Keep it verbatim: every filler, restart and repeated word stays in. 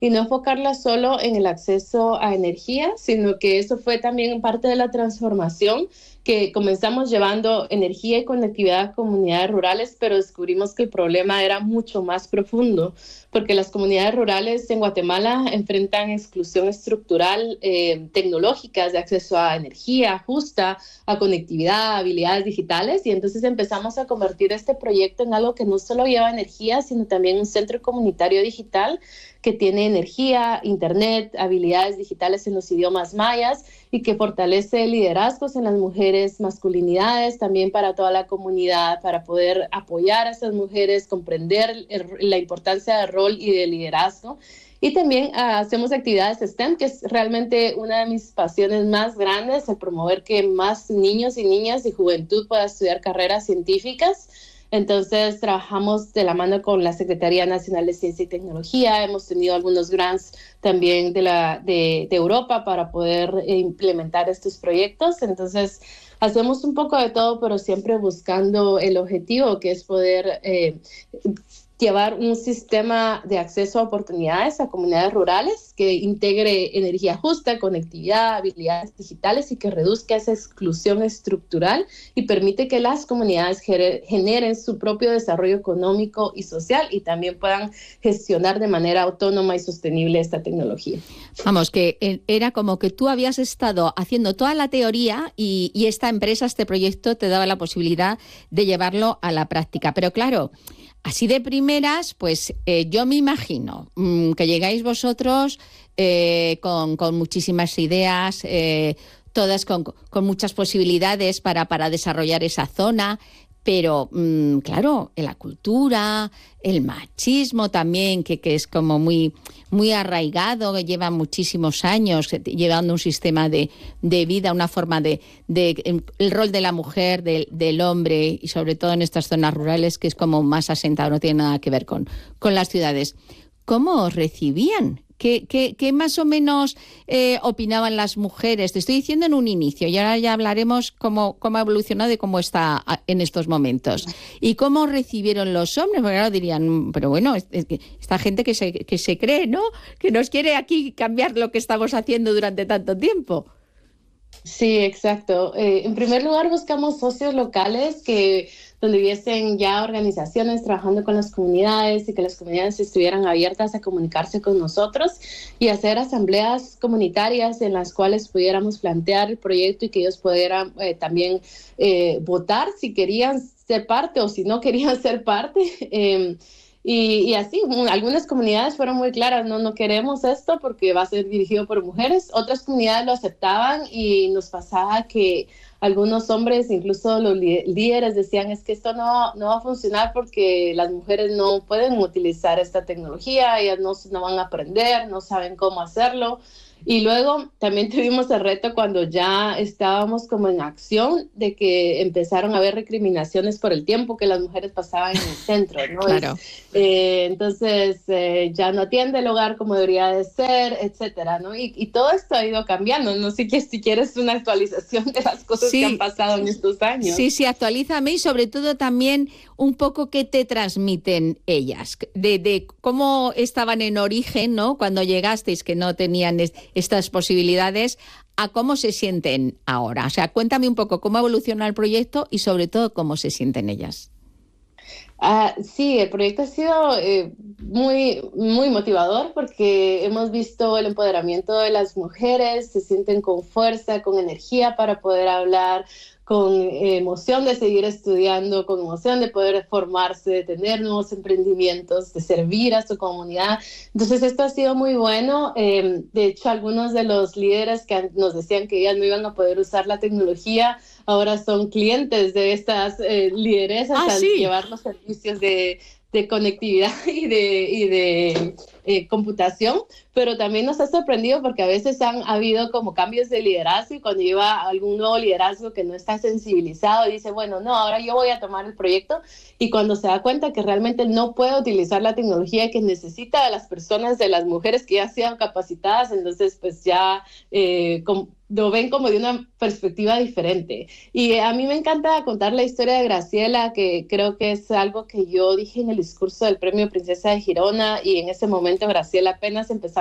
y no enfocarla solo en el acceso a energía, sino que eso fue también parte de la transformación, que comenzamos llevando energía y conectividad a comunidades rurales, pero descubrimos que el problema era mucho más profundo, porque las comunidades rurales en Guatemala enfrentan exclusión estructural eh, tecnológicas de acceso a energía justa, a conectividad, a habilidades digitales, y entonces empezamos a convertir este proyecto en algo que no solo lleva energía, sino también un centro comunitario digital que tiene energía, internet, habilidades digitales en los idiomas mayas y que fortalece liderazgos en las mujeres, masculinidades también para toda la comunidad, para poder apoyar a esas mujeres, comprender el, la importancia del rol y del liderazgo. Y también uh, hacemos actividades STEM, que es realmente una de mis pasiones más grandes, el promover que más niños y niñas y juventud puedan estudiar carreras científicas. Entonces, trabajamos de la mano con la Secretaría Nacional de Ciencia y Tecnología. Hemos tenido algunos grants también de, la, de, de Europa para poder implementar estos proyectos. Entonces, hacemos un poco de todo, pero siempre buscando el objetivo, que es poder eh, llevar un sistema de acceso a oportunidades a comunidades rurales que integre energía justa, conectividad, habilidades digitales y que reduzca esa exclusión estructural y permite que las comunidades generen su propio desarrollo económico y social y también puedan gestionar de manera autónoma y sostenible esta tecnología. Vamos, que era como que tú habías estado haciendo toda la teoría y, y esta empresa, este proyecto, te daba la posibilidad de llevarlo a la práctica. Pero claro, así de primeras, pues eh, yo me imagino mmm, que llegáis vosotros eh, con, con muchísimas ideas, eh, todas con, con muchas posibilidades para, para desarrollar esa zona, pero mmm, claro, la cultura, el machismo también, que, que es como muy, muy arraigado, que lleva muchísimos años llevando un sistema de, de vida, una forma de, de el rol de la mujer, de, del hombre, y sobre todo en estas zonas rurales, que es como más asentado, no tiene nada que ver con, con las ciudades. ¿Cómo os recibían? ¿Qué, qué, qué más o menos eh, opinaban las mujeres? Te estoy diciendo en un inicio y ahora ya hablaremos cómo, cómo ha evolucionado y cómo está en estos momentos. ¿Y cómo recibieron los hombres? Porque ahora dirían, pero bueno, es, es que esta gente que se, que se cree, ¿no? Que nos quiere aquí cambiar lo que estamos haciendo durante tanto tiempo. Sí, exacto. Eh, en primer lugar, buscamos socios locales que donde hubiesen ya organizaciones trabajando con las comunidades y que las comunidades estuvieran abiertas a comunicarse con nosotros y hacer asambleas comunitarias en las cuales pudiéramos plantear el proyecto y que ellos pudieran eh, también eh, votar si querían ser parte o si no querían ser parte. Eh, Y, y así, algunas comunidades fueron muy claras, no, no queremos esto porque va a ser dirigido por mujeres. Otras comunidades lo aceptaban y nos pasaba que algunos hombres, incluso los líderes, decían es que esto no, no va a funcionar porque las mujeres no pueden utilizar esta tecnología, ellas no, no van a aprender, no saben cómo hacerlo. Y luego también tuvimos el reto cuando ya estábamos como en acción de que empezaron a haber recriminaciones por el tiempo que las mujeres pasaban en el centro, ¿no? Claro. Es, eh, entonces eh, ya no atiende el hogar como debería de ser, etcétera, ¿no? Y, y todo esto ha ido cambiando. No sé si quieres una actualización de las cosas sí, que han pasado en estos años. Sí, sí, actualízame y sobre todo también un poco qué te transmiten ellas, de, de cómo estaban en origen, ¿no? Cuando llegasteis que no tenían es, estas posibilidades, a cómo se sienten ahora. O sea, cuéntame un poco cómo evoluciona el proyecto y sobre todo cómo se sienten ellas. Uh, sí, el proyecto ha sido eh, muy, muy motivador porque hemos visto el empoderamiento de las mujeres, se sienten con fuerza, con energía para poder hablar, con eh, emoción de seguir estudiando, con emoción de poder formarse, de tener nuevos emprendimientos, de servir a su comunidad. Entonces esto ha sido muy bueno. Eh, de hecho, algunos de los líderes que nos decían que ellas no iban a poder usar la tecnología, ahora son clientes de estas eh, lideresas ah, al ¿sí? llevar los servicios de, de conectividad y de, y de eh, computación, pero también nos ha sorprendido porque a veces han habido como cambios de liderazgo y cuando lleva algún nuevo liderazgo que no está sensibilizado y dice, bueno, no, ahora yo voy a tomar el proyecto y cuando se da cuenta que realmente no puede utilizar la tecnología que necesita de las personas, de las mujeres que ya sean capacitadas, entonces pues ya eh, con, lo ven como de una perspectiva diferente. Y a mí me encanta contar la historia de Graciela, que creo que es algo que yo dije en el discurso del Premio Princesa de Girona y en ese momento momento, Graciela, apenas empezamos